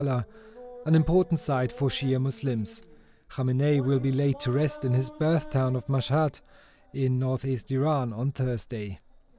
an important site for Shia Muslims. Khamenei will be laid to rest in his birth town of Mashhad in northeast Iran on Thursday.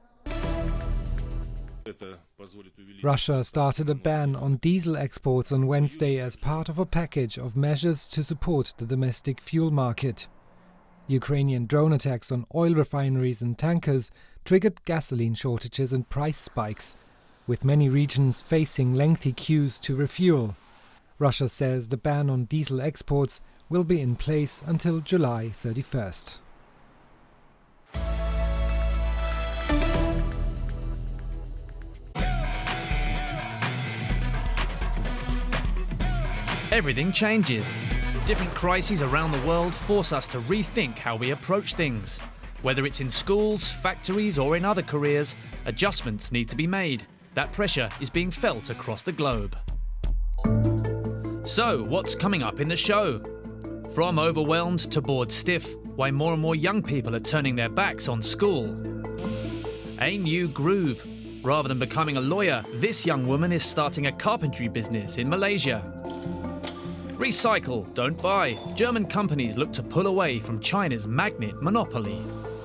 Russia started a ban on diesel exports on Wednesday as part of a package of measures to support the domestic fuel market. Ukrainian drone attacks on oil refineries and tankers triggered gasoline shortages and price spikes, with many regions facing lengthy queues to refuel. Russia says the ban on diesel exports will be in place until July 31st. Everything changes. Different crises around the world force us to rethink how we approach things. Whether it's in schools, factories, or in other careers, adjustments need to be made. That pressure is being felt across the globe. So, what's coming up in the show? From overwhelmed to bored stiff, why more and more young people are turning their backs on school. A new groove. Rather than becoming a lawyer, this young woman is starting a carpentry business in Malaysia. Recycle, don't buy. German companies look to pull away from China's magnet monopoly.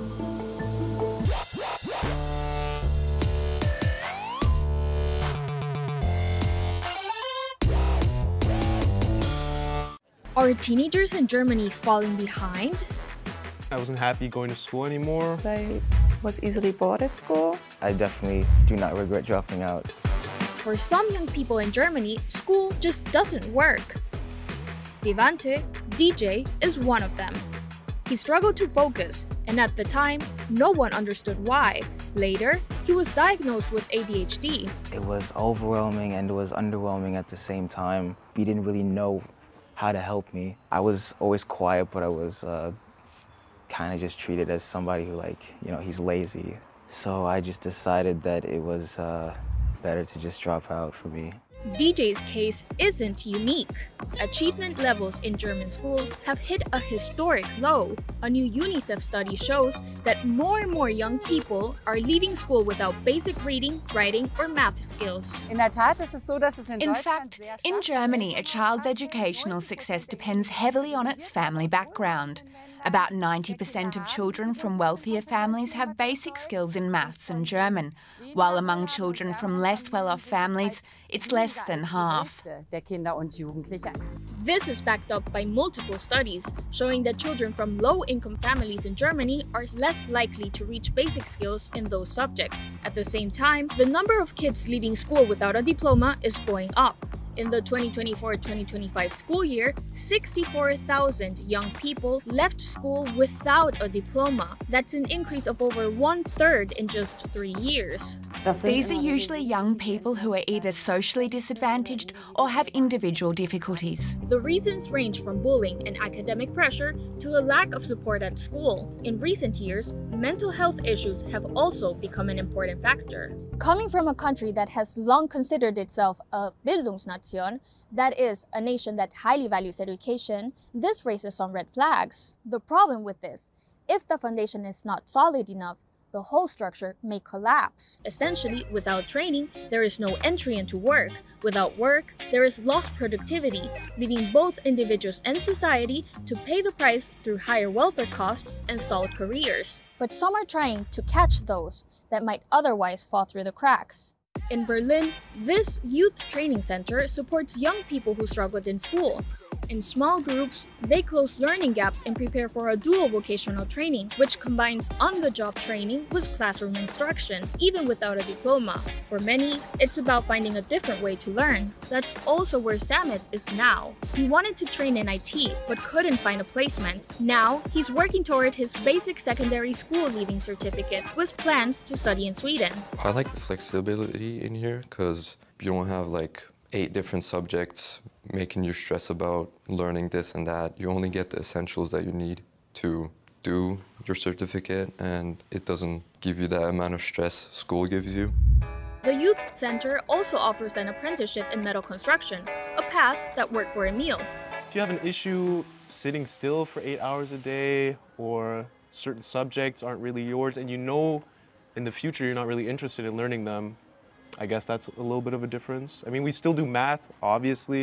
Are teenagers in Germany falling behind? I wasn't happy going to school anymore. I was easily bored at school. I definitely do not regret dropping out. For some young people in Germany, school just doesn't work. Devante, DJ, is one of them. He struggled to focus, and at the time, no one understood why. Later, he was diagnosed with ADHD. It was overwhelming and it was underwhelming at the same time. We didn't really know how to help me. I was always quiet, but I was kind of just treated as somebody who, he's lazy. So I just decided that it was better to just drop out for me. DJ's case isn't unique. Achievement levels in German schools have hit a historic low. A new UNICEF study shows that more and more young people are leaving school without basic reading, writing, or math skills. In fact, In Germany, a child's educational success depends heavily on its family background. About 90% of children from wealthier families have basic skills in maths and German, while among children from less well-off families, it's less than half. This is backed up by multiple studies showing that children from low-income families in Germany are less likely to reach basic skills in those subjects. At the same time, the number of kids leaving school without a diploma is going up. In the 2024-2025 school year, 64,000 young people left school without a diploma. That's an increase of over 1/3 in just 3 years. These are usually young people who are either socially disadvantaged or have individual difficulties. The reasons range from bullying and academic pressure to a lack of support at school. In recent years, mental health issues have also become an important factor. Coming from a country that has long considered itself a Bildungsnation, that is, a nation that highly values education, this raises some red flags. The problem with this, if the foundation is not solid enough, the whole structure may collapse. Essentially, without training, there is no entry into work. Without work, there is lost productivity, leaving both individuals and society to pay the price through higher welfare costs and stalled careers. But some are trying to catch those that might otherwise fall through the cracks. In Berlin, this youth training center supports young people who struggled in school. In small groups, they close learning gaps and prepare for a dual vocational training, which combines on-the-job training with classroom instruction, even without a diploma. For many, it's about finding a different way to learn. That's also where Samit is now. He wanted to train in IT, but couldn't find a placement. Now, he's working toward his basic secondary school leaving certificate, with plans to study in Sweden. I like the flexibility in here, because you don't have 8 different subjects making you stress about learning this and that. You only get the essentials that you need to do your certificate, and it doesn't give you that amount of stress school gives you. The youth center also offers an apprenticeship in metal construction, a path that worked for Emil. If you have an issue sitting still for 8 hours a day, or certain subjects aren't really yours, and you know in the future you're not really interested in learning them, I guess that's a little bit of a difference. I mean, we still do math, obviously.